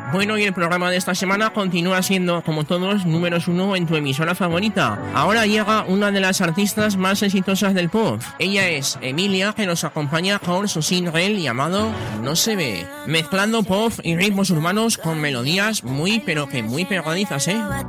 Bueno, y el programa de esta semana continúa siendo, como todos, números 1 en tu emisora favorita. Ahora llega una de las artistas más exitosas del pop. Ella es Emilia, que nos acompaña con su single llamado No se ve, mezclando pop y ritmos urbanos con melodías muy pero que muy pegadizas,